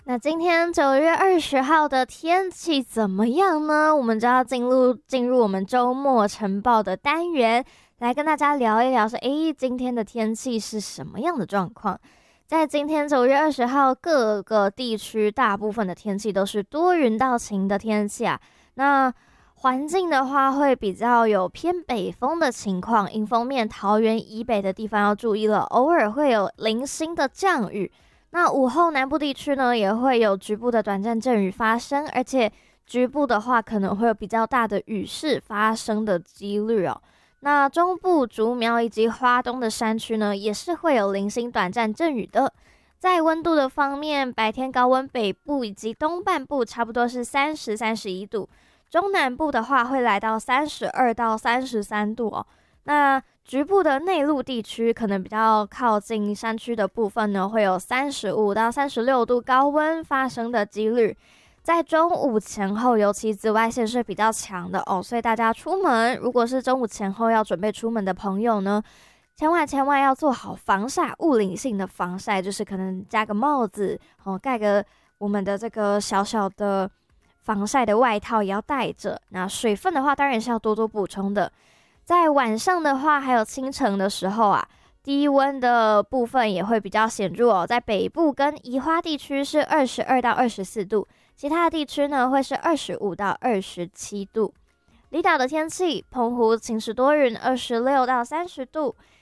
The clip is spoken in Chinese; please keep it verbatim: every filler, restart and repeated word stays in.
那今天九月二十号的天气怎么样呢？我们就要进入进入我们周末晨报的单元，来跟大家聊一聊说，诶，今天的天气是什么样的状况？在今天九月二十号，各个地区大部分的天气都是多云到晴的天气啊。那环境的话，会比较有偏北风的情况，迎风面桃园以北的地方要注意了，偶尔会有零星的降雨。那午后南部地区呢，也会有局部的短暂阵雨发生，而且局部的话可能会有比较大的雨势发生的几率哦。那中部、竹苗以及花东的山区呢，也是会有零星短暂阵雨的。在温度的方面，白天高温北部以及东半部差不多是三十、三十一度，中南部的话会来到三十二到三十三度哦。那局部的内陆地区，可能比较靠近山区的部分呢，会有三十五到三十六度高温发生的几率。在中午前后，尤其紫外线是比较强的哦，所以大家出门，如果是中午前后要准备出门的朋友呢，千万千万要做好防晒，物理性的防晒，就是可能加个帽子哦，盖个我们的这个小小的防晒的外套也要带着。那水分的话，当然是要多多补充的。在晚上的话，还有清晨的时候啊，低温的部分也会比较显著哦。在北部跟宜花地区是二十二到二十四度，其他的地区呢会是二十五到二十七度。离岛的天气，澎湖晴时多云，二十六到三十度；